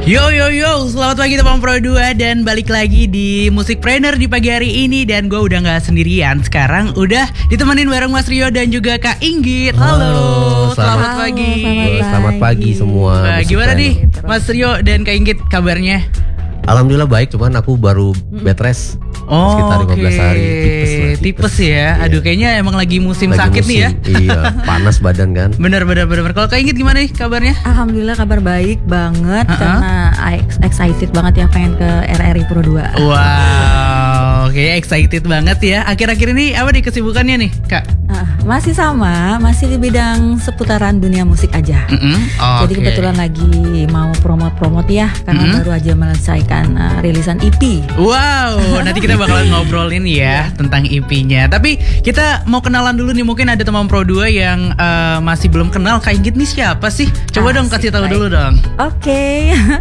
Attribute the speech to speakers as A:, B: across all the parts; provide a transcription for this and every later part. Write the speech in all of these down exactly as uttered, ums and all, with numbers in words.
A: Yo yo yo, selamat pagi teman Pro dua dan balik lagi di Musikpreneur di pagi hari ini. Dan gue udah gak sendirian, sekarang udah ditemenin bareng Mas Rio dan juga Kak Inggit. Halo,
B: Halo
A: selamat,
B: selamat
A: pagi.
B: Selamat, selamat pagi semua.
A: Nah, gimana nih Mas Rio dan Kak Inggit kabarnya?
B: Alhamdulillah baik, cuman aku baru bed rest
A: Oh,
B: sekitar lima belas
A: okay.
B: hari. Tipes, lah, tipes.
A: tipes ya.
B: Iya.
A: Aduh, kayaknya emang lagi musim
B: Lagi
A: sakit
B: musim,
A: nih ya.
B: Iya, panas badan kan.
A: Bener bener bener. Kalau Kak Inggit gimana nih kabarnya?
C: Alhamdulillah kabar baik banget.
A: Uh-uh.
C: Karena I excited banget ya pengen ke R R I Pro dua.
A: Wow, oke okay, excited banget ya. Akhir-akhir ini apa nih kesibukannya nih Kak?
C: Uh, masih sama, masih di bidang seputaran dunia musik aja.
A: Mm-hmm. Oh,
C: Jadi
A: okay.
C: kebetulan lagi mau promote-promote ya, karena
A: Mm-hmm.
C: baru aja menyelesaikan uh, rilisan E P.
A: Wow, nanti kita bakalan ngobrolin ya tentang E P-nya. Tapi kita mau kenalan dulu nih, mungkin ada teman Pro dua yang uh, masih belum kenal Kak Inggit nih siapa sih? Coba
C: Asik,
A: dong kasih tahu
C: baik.
A: dulu dong.
C: Oke, okay.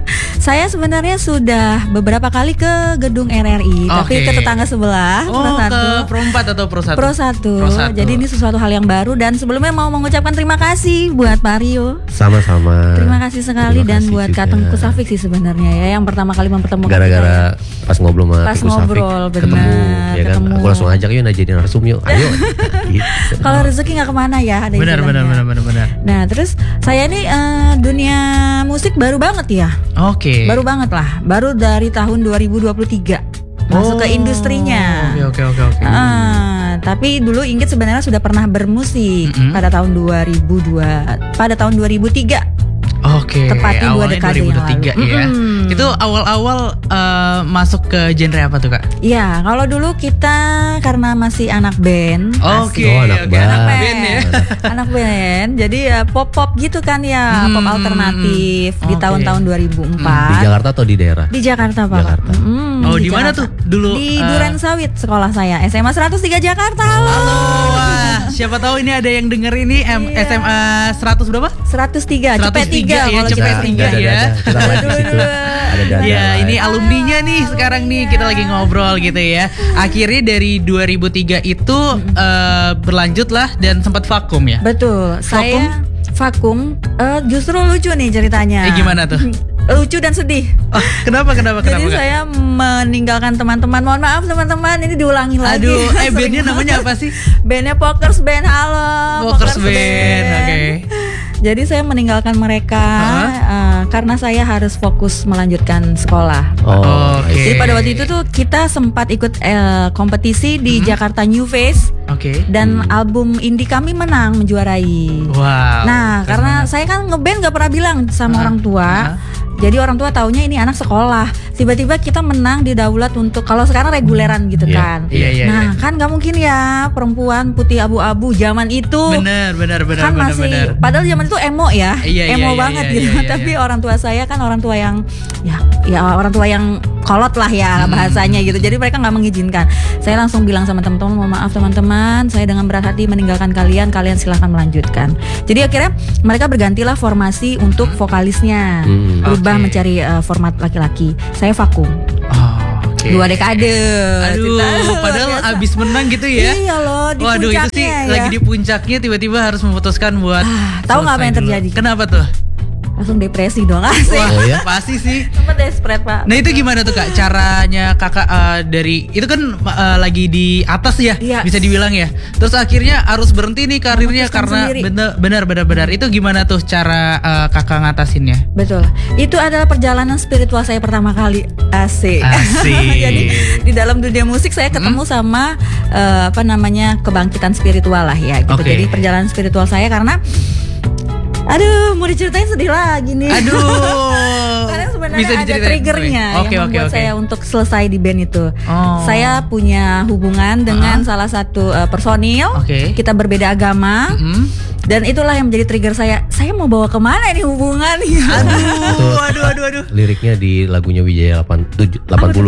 C: Saya sebenarnya sudah beberapa kali ke gedung R R I, tapi
A: Oke.
C: ke tetangga sebelah,
A: Oh,
C: Pro satu.
A: ke Pro empat atau Pro satu?
C: Pro satu.
A: Pro satu.
C: Jadi ini sesuatu hal yang baru dan sebelumnya mau mengucapkan terima kasih buat Pak Rio.
B: Sama-sama.
C: Terima kasih sekali
B: Terima
C: dan
B: kasih
C: buat
B: juga.
C: Kak Tengku Safik sih sebenarnya ya yang pertama kali mempertemukan
B: Gara-gara
C: kita
B: pas ngobrol sama
C: Pas
B: Teguh Safik,
C: ngobrol, benar,
B: ketemu, ya kan?
C: ketemu.
B: Aku langsung ajak yuk nah jadi narsum yuk, ayo. Gitu.
C: ya. Kalau rezeki nggak kemana ya ada
A: Benar benar
C: istilahnya.
A: benar benar benar.
C: Nah terus saya ini eh, dunia musik baru banget ya,
A: Oke.
C: baru banget lah, baru dari tahun dua ribu dua puluh tiga masuk ke industrinya.
A: Oke oke oke oke.
C: Ah, tapi dulu Inggit sebenarnya sudah pernah bermusik
A: Mm-mm.
C: pada tahun dua ribu dua, pada tahun dua ribu tiga.
A: Oke,
C: Tepatnya dua
A: awalnya
C: dekade
A: dua ribu tiga
C: yang lalu.
A: ya.
C: Mm-mm.
A: Itu awal-awal uh, masuk ke genre apa tuh Kak?
C: Iya, kalau dulu kita karena masih anak band,
A: Oke,
B: Oh, anak
A: oke,
B: band.
A: anak
C: anak
A: band
C: band,
A: ya.
C: anak band. Jadi ya pop-pop gitu kan ya,
A: Hmm,
C: pop alternatif di
A: oke.
C: tahun-tahun dua ribu
B: Di
C: empat.
B: Jakarta atau di daerah?
C: Di Jakarta, Pak.
B: Jakarta.
C: Mm,
A: Oh, di mana tuh dulu,
C: Di
A: eh,
C: Duren Sawit sekolah saya, S M A seratus tiga Jakarta. Halo.
A: Halo, wah, siapa tahu ini ada yang denger ini M-
C: Iya.
A: S M A seratus berapa?
C: seratus tiga, cepet
A: seratus tiga
C: tiga
A: ya,
C: kalau
A: cepet
C: kita
A: tiga
C: tinggal.
A: ya.
B: Ada, ada, kita live di situ.
C: Dulu.
B: Ada data
A: Ya,
B: live.
A: ini alumninya nih sekarang nih kita lagi ngobrol gitu ya. Akhirnya dari dua ribu tiga itu eh, berlanjut lah dan sempat vakum ya.
C: Betul, saya vakum. Eh, justru lucu nih ceritanya.
A: Eh, gimana tuh?
C: Lucu dan sedih.
A: Oh, kenapa kenapa kenapa?
C: Jadi
A: Kak?
C: saya meninggalkan teman-teman. Mohon maaf teman-teman, ini diulangi lagi.
A: Aduh, eh
C: Sering
A: bandnya
C: banget.
A: namanya apa sih?
C: Bandnya Pokers Band. Halo
A: Pokers Band, oke.
C: Jadi saya meninggalkan mereka uh, karena saya harus fokus melanjutkan sekolah.
B: Oh,
A: Oke.
C: Jadi pada waktu itu tuh kita sempat ikut eh, kompetisi di Jakarta New Face
A: Oke.
C: dan album indie kami menang, menjuarai.
A: Wow.
C: Nah,
A: keren
C: karena
A: banget.
C: saya kan ngeband gak pernah bilang sama
A: Hah?
C: orang tua.
A: Hah?
C: Jadi orang tua taunya ini anak sekolah. Tiba-tiba kita menang di daulat untuk kalau sekarang reguleran gitu
B: Iya,
C: kan.
A: iya, iya,
C: nah,
A: iya.
C: kan gak mungkin ya perempuan putih abu-abu zaman itu.
A: bener bener bener
C: Kan
A: bener
C: masih
A: bener.
C: padahal zaman itu emo ya.
A: Iya, iya,
C: emo
A: iya,
C: banget
A: iya,
C: gitu.
A: iya, iya,
C: Tapi
A: iya.
C: orang tua saya kan orang tua yang ya ya orang tua yang kolot lah ya
A: Hmm.
C: bahasanya gitu. Jadi mereka nggak mengizinkan. Saya langsung bilang sama teman-teman, mohon maaf teman-teman, saya dengan berat hati meninggalkan kalian, kalian silahkan melanjutkan. Jadi akhirnya mereka bergantilah formasi untuk vokalisnya,
B: Hmm.
C: berubah
A: Oke.
C: mencari uh, format laki-laki. Saya vakum
A: Oh, oke.
C: dua dekade.
A: Aduh,
C: Cerita luar
A: padahal
C: biasa.
A: abis menang gitu ya.
C: Iya loh, di
A: Waduh, itu sih
C: puncaknya ya.
A: lagi di puncaknya tiba-tiba harus memutuskan buat
C: Ah, tahu nggak apa yang
A: selesai dulu.
C: terjadi?
A: Kenapa tuh?
C: Langsung depresi dong asik.
A: Wah,
B: Oh, ya?
A: pasti sih.
C: Sempet desperate pak.
A: Nah itu gimana tuh Kak caranya kakak eh, dari itu kan eh, lagi di atas ya
C: Iya.
A: bisa dibilang ya. Terus akhirnya harus berhenti nih karirnya
C: Memutuskan
A: karena
C: sendiri.
A: bener benar benar benar. Itu gimana tuh cara eh, kakak ngatasinnya?
C: Betul. Itu adalah perjalanan spiritual saya pertama kali. Asik.
A: Asik.
C: Jadi di dalam dunia musik saya ketemu sama eh, apa namanya kebangkitan spiritual lah ya. Gitu.
A: Oke.
C: Jadi perjalanan spiritual saya karena, aduh mau diceritain sedih lagi nih.
A: Aduh.
C: Karena sebenarnya
A: Bisa
C: ada
A: diceritain?
C: triggernya
A: Oke,
C: yang
A: oke,
C: membuat
A: oke.
C: saya untuk selesai di band itu.
A: Oh.
C: Saya punya hubungan dengan salah satu eh, personil.
A: Oke.
C: Kita berbeda agama.
A: Mm.
C: Dan itulah yang menjadi trigger saya. Saya mau bawa kemana ini hubungan?
A: Aduh, aduh, aduh, aduh.
B: Liriknya di lagunya Wijaya delapan puluh tujuh, delapan puluh ya.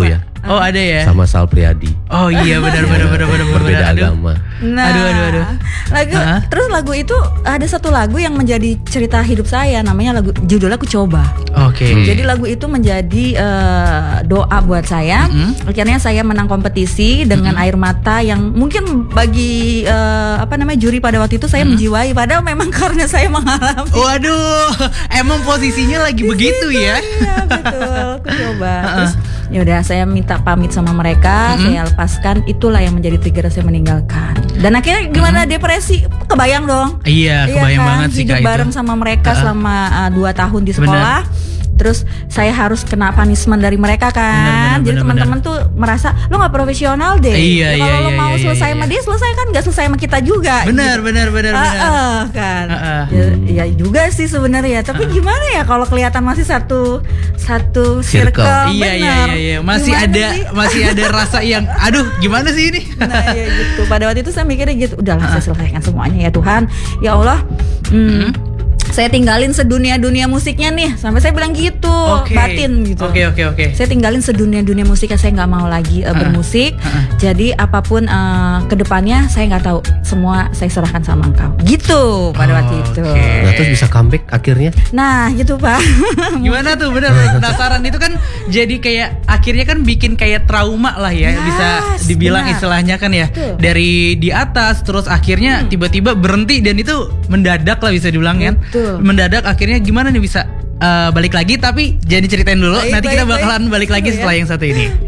A: Oh ada ya.
B: sama Sal Priadi.
A: Oh iya benar benar benar benar benar.
B: Berbeda
A: Aduh.
B: agama.
C: Nah,
A: Aduh, aduh, aduh.
C: lagu
A: Hah?
C: terus lagu itu ada satu lagu yang menjadi cerita hidup saya, namanya lagu judulnya Aku Coba.
A: Oke.
B: Hmm.
C: Jadi lagu itu menjadi eh, doa buat saya.
A: Mm-mm.
C: Akhirnya saya menang kompetisi dengan air mata yang mungkin bagi eh, apa namanya juri pada waktu itu saya menjiwai. Padahal memang karena saya mengalami.
A: Waduh, emang posisinya lagi begitu ya?
C: Iya betul. Aku coba. Terus ya udah saya minta pamit sama mereka,
A: Mm-mm.
C: saya lepaskan. Itulah yang menjadi trigger saya meninggalkan. Dan akhirnya gimana depresi? Kebayang dong.
A: Iya, kebayang
C: kan?
A: banget sih
C: Hidup
A: Kak
C: bareng
A: itu.
C: sama mereka
A: Uh-uh.
C: selama uh, dua tahun di sekolah. Terus saya harus kena punishment dari mereka kan.
A: Benar, benar,
C: Jadi
A: benar,
C: teman-teman tuh merasa lo nggak profesional deh.
A: Iya,
C: Ya,
A: iya,
C: kalau lo
A: iya,
C: mau
A: iya,
C: selesai
A: iya,
C: sama
A: iya.
C: dia, selesai kan nggak selesai sama kita juga.
A: Benar,
C: gitu.
A: benar, benar, benar.
C: Ah, ah, kan.
A: Ah, ah.
C: Ya, ya juga sih sebenarnya. Tapi gimana ya kalau kelihatan masih satu satu circle.
B: Circle.
A: Iya, iya,
C: benar.
A: iya, iya. Masih
C: Gimana
A: ada
C: sih?
A: masih ada rasa yang aduh, gimana sih ini?
C: Nah ya gitu. Pada waktu itu saya mikirnya gitu, udahlah saya selesaikan semuanya ya Tuhan. Ya Allah, hmm, saya tinggalin sedunia-dunia musiknya nih. Sampai saya bilang gitu,
A: Oke.
C: batin gitu.
A: Oke, oke, oke.
C: Saya tinggalin sedunia-dunia musiknya, saya nggak mau lagi uh, bermusik. Jadi apapun uh, kedepannya saya nggak tahu. Semua saya serahkan sama engkau. Gitu pada waktu itu.
A: Oke.
B: Nah terus bisa comeback akhirnya.
C: Nah gitu Pak.
A: Gimana tuh bener bener penasaran itu kan jadi kayak akhirnya kan bikin kayak trauma lah ya,
C: Yes,
A: bisa dibilang
C: benar.
A: istilahnya kan ya.
C: Betul.
A: Dari di atas terus akhirnya tiba-tiba berhenti dan itu mendadak lah bisa dibilang kan.
C: Betul.
A: Mendadak akhirnya gimana nih bisa eh, balik lagi, tapi jangan diceritain dulu.
C: Baik,
A: Nanti kita
C: baik,
A: bakalan
C: baik.
A: balik lagi
C: Seru ya.
A: setelah yang satu ini.